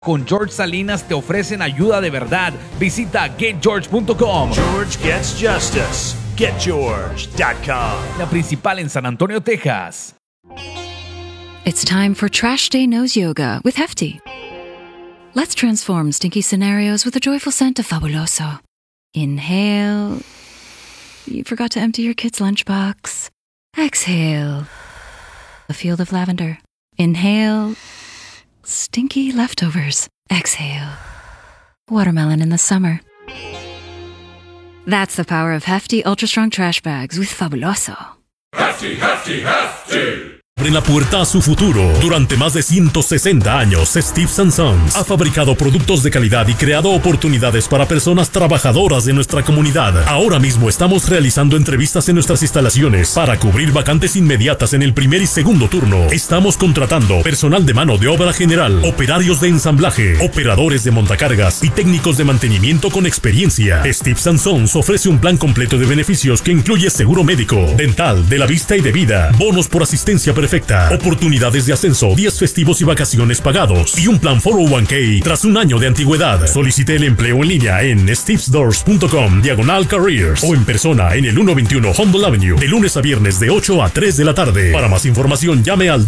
Con George Salinas te ofrecen ayuda de verdad. Visita getgeorge.com. George gets justice. GetGeorge.com. La principal en San Antonio, Texas. It's time for Trash Day Nose Yoga with Hefty. Let's transform stinky scenarios with a joyful scent of Fabuloso. Inhale. You forgot to empty your kid's lunchbox. Exhale. A field of lavender. Inhale. Stinky leftovers. Exhale. Watermelon in the summer. That's the power of Hefty Ultra Strong Trash Bags with Fabuloso. Hefty, Hefty, Hefty. Abre la puerta a su futuro. Durante más de 160 años, Steve Sons ha fabricado productos de calidad y creado oportunidades para personas trabajadoras de nuestra comunidad. Ahora mismo estamos realizando entrevistas en nuestras instalaciones para cubrir vacantes inmediatas en el primer y segundo turno. Estamos contratando personal de mano de obra general, operarios de ensamblaje, operadores de montacargas y técnicos de mantenimiento con experiencia. Steve Sons ofrece un plan completo de beneficios que incluye seguro médico, dental, de la vista y de vida, bonos por asistencia perfecta, oportunidades de ascenso, días festivos y vacaciones pagados y un plan 401k tras un año de antigüedad. Solicite el empleo en línea en stevesdoors.com/careers o en persona en el 121 Humboldt Avenue de lunes a viernes de 8 a 3 de la tarde. Para más información llame al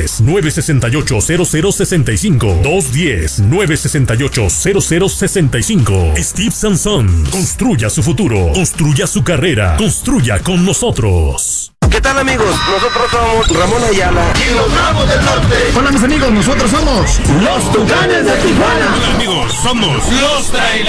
210-968-0065. 210-968-0065. Steve Sons. Construya su futuro, construya su carrera, construya con nosotros. ¿Qué tal, amigos? Nosotros somos Ramón Ayala y los Bravos del Norte. Hola, mis amigos, nosotros somos los Tucanes de Tijuana. Hola, amigos, somos los Traileros.